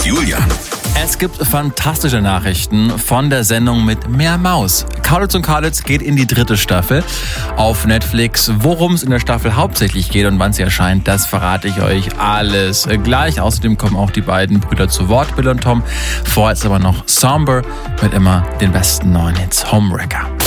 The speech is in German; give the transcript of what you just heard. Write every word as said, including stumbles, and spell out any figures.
Julian. Es gibt fantastische Nachrichten von der Sendung mit mehr Maus. Kaulitz und Kaulitz geht in die dritte Staffel auf Netflix. Worum es in der Staffel hauptsächlich geht und wann sie erscheint, das verrate ich euch alles gleich. Außerdem kommen auch die beiden Brüder zu Wort, Bill und Tom. Vorher ist aber noch Somber mit immer den besten neuen Hits. Homewrecker.